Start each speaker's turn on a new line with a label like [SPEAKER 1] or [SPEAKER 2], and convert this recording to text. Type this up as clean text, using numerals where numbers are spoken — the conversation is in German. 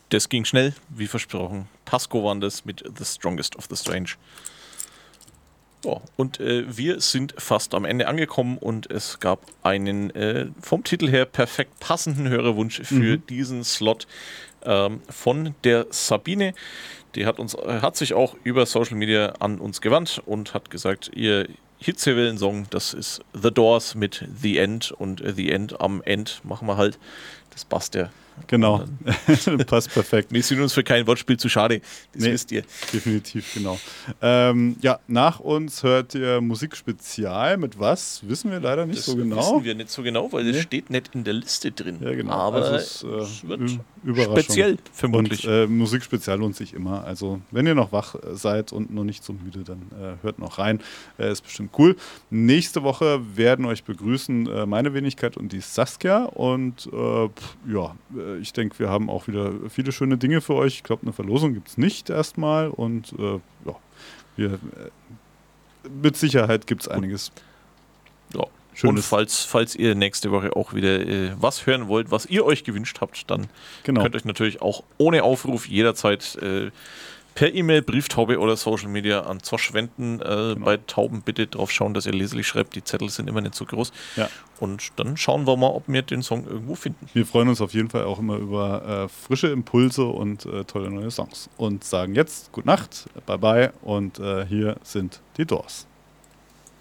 [SPEAKER 1] das ging schnell, wie versprochen. Pasco waren das mit The Strongest of the Strange. Ja, und wir sind fast am Ende angekommen und es gab einen vom Titel her perfekt passenden Hörerwunsch für diesen Slot von der Sabine. Die hat sich auch über Social Media an uns gewandt und hat gesagt, ihr Hitzewellen-Song, das ist The Doors mit The End und The End am End machen wir halt. Das passt ja.
[SPEAKER 2] Genau, passt perfekt.
[SPEAKER 1] Wir sind uns für kein Wortspiel zu schade, das wisst ihr.
[SPEAKER 2] Definitiv, genau. Ja, nach uns hört ihr Musikspezial. Mit was? Wissen wir leider nicht so genau.
[SPEAKER 1] Das wissen wir nicht so genau, weil es steht nicht in der Liste drin.
[SPEAKER 2] Ja, genau.
[SPEAKER 1] Aber
[SPEAKER 2] also
[SPEAKER 1] es wird
[SPEAKER 2] Überraschung.
[SPEAKER 1] speziell, vermutlich.
[SPEAKER 2] Und Musikspezial lohnt sich immer. Also wenn ihr noch wach seid und noch nicht so müde, dann hört noch rein. Ist bestimmt cool. Nächste Woche werden euch begrüßen meine Wenigkeit und die Saskia. Und ich denke, wir haben auch wieder viele schöne Dinge für euch. Ich glaube, eine Verlosung gibt es nicht erstmal. Und mit Sicherheit gibt es einiges.
[SPEAKER 1] Ja.
[SPEAKER 2] Schönes.
[SPEAKER 1] Und falls ihr nächste Woche auch wieder was hören wollt, was ihr euch gewünscht habt, dann könnt ihr euch natürlich auch ohne Aufruf jederzeit per E-Mail, Brieftaube oder Social Media an Zosch wenden. Bei Tauben bitte drauf schauen, dass ihr leselig schreibt. Die Zettel sind immer nicht so groß.
[SPEAKER 2] Ja.
[SPEAKER 1] Und dann schauen wir mal, ob wir den Song irgendwo finden.
[SPEAKER 2] Wir freuen uns auf jeden Fall auch immer über frische Impulse und tolle neue Songs. Und sagen jetzt Gute Nacht, bye bye und hier sind die Doors.